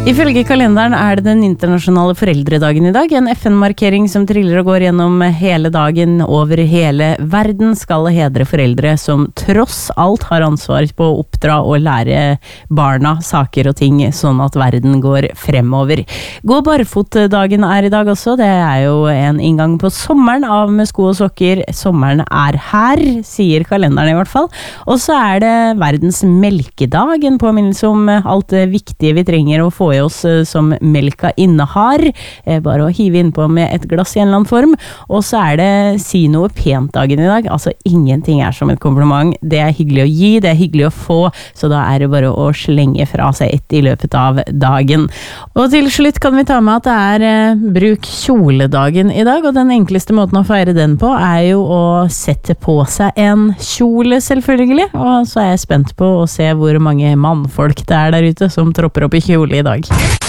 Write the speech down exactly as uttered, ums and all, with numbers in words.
Ifølge kalenderen er det den internasjonale foreldredagen i dag, en F N-markering som triller og går gjennom hele dagen over hele verden, skal hedre foreldre som tross alt har ansvar på å oppdra og lære barna saker og ting, sånn at verden går fremover. Gå barfotdagen er i dag også, det er jo en inngang på sommeren, av med sko og sokker. Sommeren er her, sier kalenderen i hvert fall. Og så er det verdens melkedag, en påminnelse om alt det viktige vi trenger å få i oss som melka innehar, bare å hive innpå med et glass i en eller annen form. Og så er det si noe pent dagen i dag, altså ingenting er som et kompliment, det er hyggelig å gi, det er hyggelig å få, så da er det bare å slenge fra seg ett i løpet av dagen. Og til slutt kan vi ta med at det er eh, bruk kjoledagen i dag, og den enkleste måten å feire den på er jo å sette på seg en kjole selvfølgelig, og så er jeg spent på å se hvor mange mannfolk det er der ute som tropper opp i kjole i dag.